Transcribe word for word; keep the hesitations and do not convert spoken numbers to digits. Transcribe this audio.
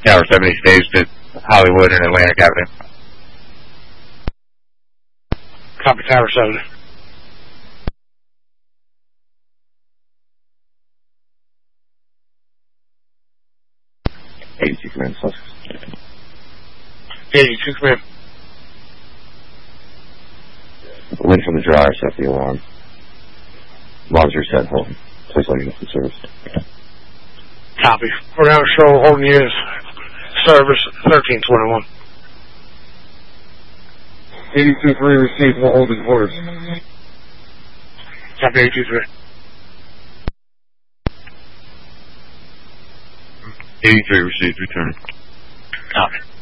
Tower seventy stays to Hollywood and Atlantic Avenue. Copy Tower seventy. eighty-two command, Sussex. eighty-two command. Wind from the dryer, set the alarm. Alarms reset, hold. Place all units in service. Copy. We're now show holding units. Service thirteen twenty-one. eighty-two three received, we'll hold his orders. Copy eighty-two three. eighty-three received, return. Copy.